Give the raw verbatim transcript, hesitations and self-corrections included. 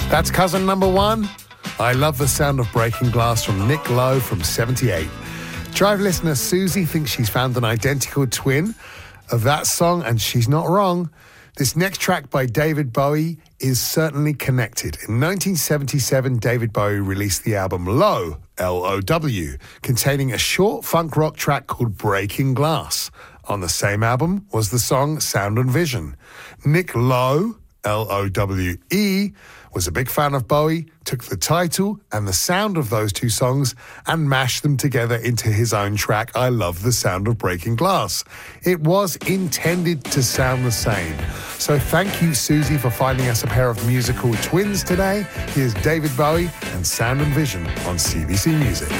That's cousin number one. I love the sound of breaking glass from Nick Lowe from seventy-eight. Drive listener Susie thinks she's found an identical twin of that song, and she's not wrong. This next track by David Bowie is certainly connected. In nineteen seventy-seven, David Bowie released the album Low, L O W, containing a short funk rock track called Breaking Glass. On the same album was the song Sound and Vision. Nick Lowe, L O W E, was a big fan of Bowie, took the title and the sound of those two songs and mashed them together into his own track, I Love the Sound of Breaking Glass. It was intended to sound the same. So thank you, Susie, for finding us a pair of musical twins today. Here's David Bowie and Sound and Vision on C B C Music.